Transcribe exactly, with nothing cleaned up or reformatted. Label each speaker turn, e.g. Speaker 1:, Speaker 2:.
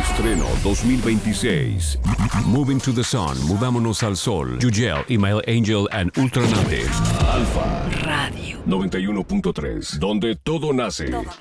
Speaker 1: Estreno dos mil veintiséis. Moving to the Sun, Mudámonos al Sol. Yugel, Email Angel and Ultranative. Alfa
Speaker 2: Radio
Speaker 1: noventa y uno punto tres, donde todo nace.
Speaker 2: Todo.